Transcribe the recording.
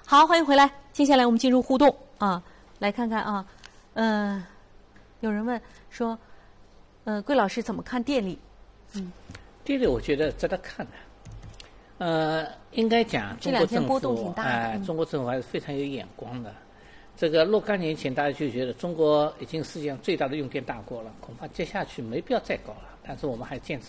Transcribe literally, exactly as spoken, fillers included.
好，欢迎回来。接下来我们进入互动啊，来看看啊，嗯、呃，有人问说，呃，桂老师怎么看电力？嗯， 电力我觉得值得看的。呃，应该讲中国政府，哎、呃，中国政府还是非常有眼光的。这个若干年前大家就觉得中国已经世界上最大的用电大国了，恐怕接下去没必要再搞了。但是我们还坚持